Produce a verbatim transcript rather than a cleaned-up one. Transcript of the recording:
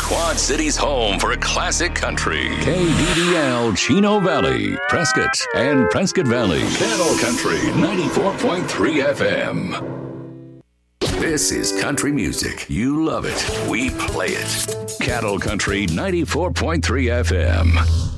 Quad City's home for classic country. K D D L, Chino Valley, Prescott, and Prescott Valley. Cattle Country, ninety-four point three F M. This is country music. You love it. We play it. Cattle Country, ninety-four point three F M.